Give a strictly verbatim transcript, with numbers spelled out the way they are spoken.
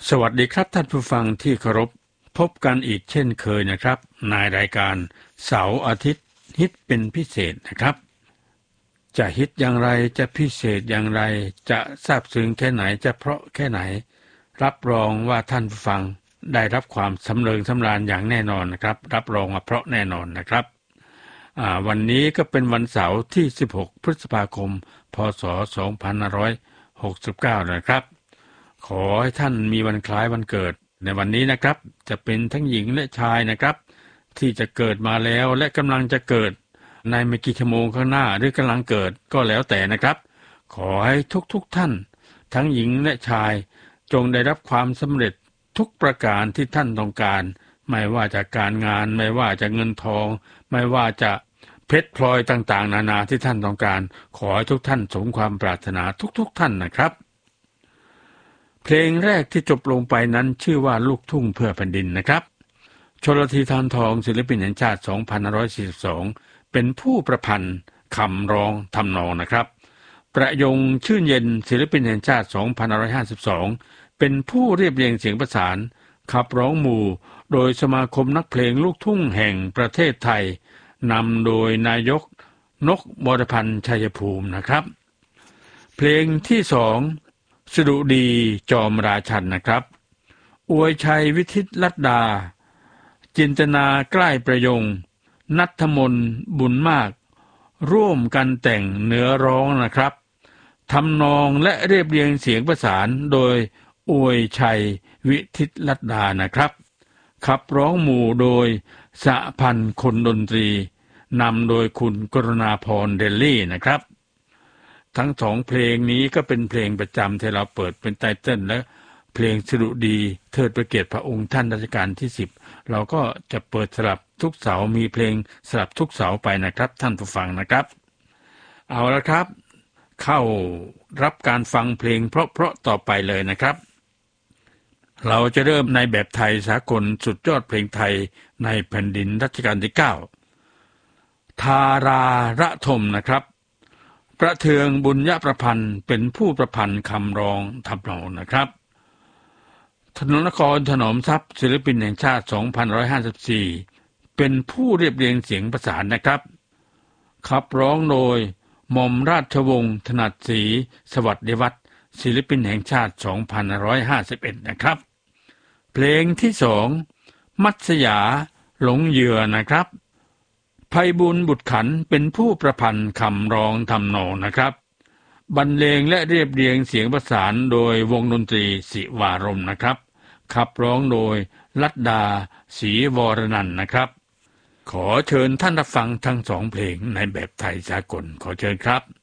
สวัสดีครับท่านผู้ฟังที่เคารพพบกันอีกเช่นเคยนะครับในรายการเสาร์อาทิตย์ฮิตเป็นพิเศษนะครับจะฮิตอย่างไรจะพิเศษอย่างไรจะซาบซึ้งแค่ไหนจะเพราะแค่ไหนรับรองว่าท่านผู้ฟังได้รับความสำเริงสำราญอย่างแน่นอนนะครับรับรองว่าเพราะแน่นอนนะครับอ่าวันนี้ก็เป็นวันเสาร์ที่สิบหกพฤษภาคมพ.ศ. สองพันห้าร้อยหกสิบเก้านะครับขอให้ท่านมีวันคล้ายวันเกิดในวันนี้นะครับจะเป็นทั้งหญิงและชายนะครับที่จะเกิดมาแล้วและกำลังจะเกิดในไม่กี่ชั่วโมงข้างหน้าหรือกำลังเกิดก็แล้วแต่นะครับขอให้ทุกๆท่านทั้งหญิงและชายจงได้รับความสำเร็จทุกประการที่ท่านต้องการไม่ว่าจะการงานไม่ว่าจะเงินทองไม่ว่าจะเพชรพลอยต่างๆนานาที่ท่านต้องการขอให้ทุกท่านสมความปรารถนาทุกๆท่านนะครับเพลงแรกที่จบลงไปนั้นชื่อว่าลูกทุ่งเพื่อแผ่นดินนะครับชลธี ธารทองศิลปินแห่งชาติสองพันห้าร้อยสี่สิบสองเป็นผู้ประพันธ์คำร้องทำนองนะครับประยงชื่นเย็นศิลปินแห่งชาติสองพันห้าร้อยห้าสิบสองเป็นผู้เรียบเรียงเสียงประสานขับร้องหมู่โดยสมาคมนักเพลงลูกทุ่งแห่งประเทศไทยนำโดยนายกนกบรพันธ์ชัยภูมินะครับเพลงที่สองสดุดีจอมราชันนะครับอวยชัยวิทิตลัดดาจินตนาใกล้ประยงณัฐมนบุญมากร่วมกันแต่งเนื้อร้องนะครับทำนองและเรียบเรียงเสียงประสานโดยอวยชัยวิทิตลัดดานะครับขับร้องหมู่โดยสหพันธ์คนดนตรีนำโดยคุณกรุณาพรเดลลี่นะครับทั้งสองเพลงนี้ก็เป็นเพลงประจำที่เราเปิดเป็นไตเติ้ลและเพลงสดุดีเทิดพระเกียรติพระองค์ท่านรัชกาลที่สิบเราก็จะเปิดสลับทุกเสาร์มีเพลงสลับทุกเสาร์ไปนะครับท่านผู้ฟังนะครับเอาละครับเข้ารับการฟังเพลงเพราะๆต่อไปเลยนะครับเราจะเริ่มในแบบไทยสากลสุดยอดเพลงไทยในแผ่นดินรัชกาลที่เก้าทาราระทมนะครับประเทืองบุญยประพันธ์เป็นผู้ประพันธ์คำร้องทำนองนะครับถนนนครถนอมทรัพย์ศิลปินแห่งชาติสองพันหนึ่งร้อยห้าสิบสี่เป็นผู้เรียบเรียงเสียงประสานนะครับขับร้องโดยหม่อมราชวงศ์ถนัดศรีสวัสดิวัฒน์ศิลปินแห่งชาติสองพันห้าร้อยห้าสิบเอ็ดนะครับเพลงที่สองมัตสยาหลงเหยื่อนะครับไพบูลย์บุตรขันเป็นผู้ประพันธ์คำร้องทำนองนะครับบรรเลงและเรียบเรียงเสียงประสานโดยวงดนตรีศิวารมณ์นะครับขับร้องโดยลัดดาศรีวรนันท์นะครับขอเชิญท่านรับฟังทั้งสองเพลงในแบบไทยสากลขอเชิญครับ